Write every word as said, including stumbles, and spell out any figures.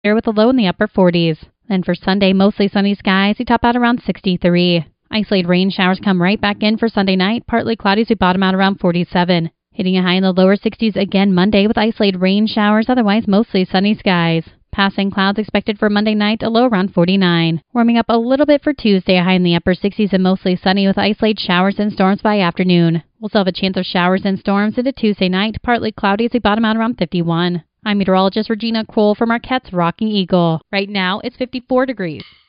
Here with a low in the upper forties. And for Sunday, mostly sunny skies. We top out around sixty-three. Isolated rain showers come right back in for Sunday night. Partly cloudy, so we bottom out around forty-seven. Hitting a high in the lower sixties again Monday with isolated rain showers. Otherwise, mostly sunny skies. Passing clouds expected for Monday night, a low around forty-nine. Warming up a little bit for Tuesday, a high in the upper sixties and mostly sunny with isolated showers and storms by afternoon. We'll still have a chance of showers and storms into Tuesday night. Partly cloudy as we bottom out around fifty-one. I'm meteorologist Regina Kroll from Marquette's Rocking Eagle. Right now, it's fifty-four degrees.